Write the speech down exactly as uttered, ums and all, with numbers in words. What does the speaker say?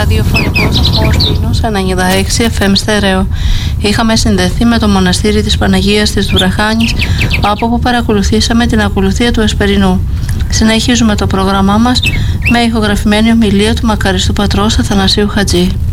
ραδιοφωνικό σταθμό Λίνος ενενήντα έξι εφ εμ στέρεο. Είχαμε συνδεθεί με το μοναστήρι της Παναγίας της Δουραχάνης, από όπου παρακολουθήσαμε την ακολουθία του Εσπερινού. Συνεχίζουμε το πρόγραμμά μας με ηχογραφημένη ομιλία του μακαριστού πατρός Αθανασίου Χατζή.